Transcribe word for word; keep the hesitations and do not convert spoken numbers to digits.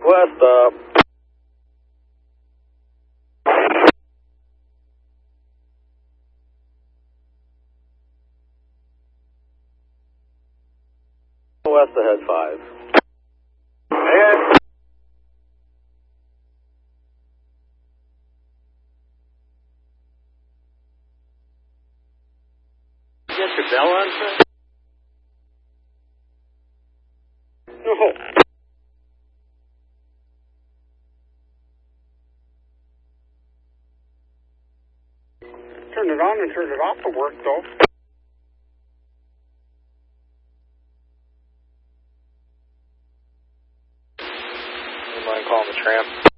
West up. West ahead five. Ahead. Get your bell on, sir? No. Turn it on and turn it off to work, though. You mind calling the tramp?